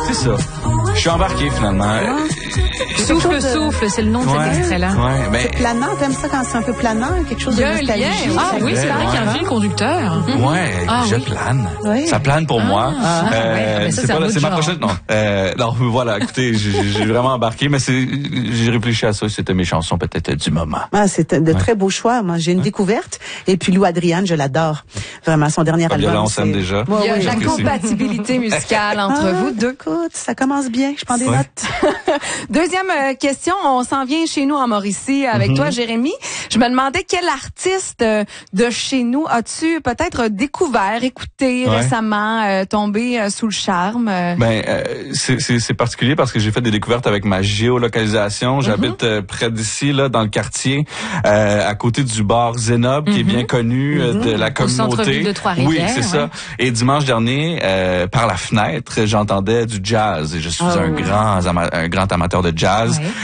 c'est ça. Je suis embarqué finalement. Souffle, c'est le nom de cet extrait-là. Ouais, ben, c'est planant, t'aimes ça quand c'est un peu planant, quelque chose de nostalgique? Ah oui, c'est vrai qu'il y a un fil conducteur. Ouais, je plane. Oui. Ça plane pour moi. C'est ma prochaine. Non, voilà, écoutez, j'ai vraiment embarqué, mais j'ai réfléchi à ça, c'était mes chansons peut-être du moment. Ah, c'est de très beaux choix. Moi, j'ai une découverte. Et puis Lou Adriane, je l'adore. Vraiment, son dernier album. Là, on s'aime déjà. Il y a la compatibilité musicale entre vous deux. Écoute, ça commence bien. Je prends des notes. Deuxième question, on s'en vient chez nous en Mauricie avec toi, Jérémy. Je me demandais quel artiste de chez nous as-tu peut-être découvert, écouté récemment, tombé sous le charme? C'est particulier parce que j'ai fait des découvertes avec ma géolocalisation. J'habite près d'ici, là, dans le quartier, à côté du bar Zénob, qui est bien connu de la communauté. Au centre-ville de Trois-Rivières. Oui, c'est ça. Et dimanche dernier, par la fenêtre, j'entendais du jazz. Et je suis un grand amateur de jazz.